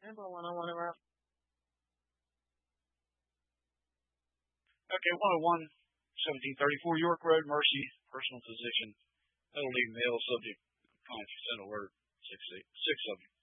Number 101 around. Okay, 101, 1734 York Road, Mercy, personal physician, elderly male subject, conscious, and alert, 6 subject.